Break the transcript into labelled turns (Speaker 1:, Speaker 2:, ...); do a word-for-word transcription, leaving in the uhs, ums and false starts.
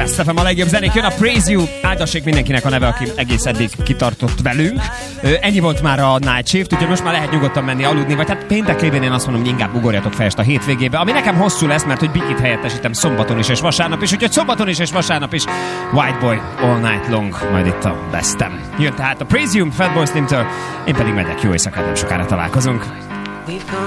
Speaker 1: Last ef em, a legjobb zenék, jön a Praise You. Áldassék mindenkinek a neve, aki egész eddig kitartott velünk. Ennyi volt már a Night Shift, úgyhogy most már lehet nyugodtan menni aludni, vagy hát péntek révén én azt mondom, hogy inkább ugorjatok fel a hétvégébe, ami nekem hosszú lesz, mert hogy Bigit helyettesítem szombaton is és vasárnap is, úgyhogy szombaton is és vasárnap is White Boy All Night Long, majd itt a Bestem. Jön tehát a Praise You, Fatboy Slim-től, én pedig megyek, jó éjszakát, nem sokára találkozunk.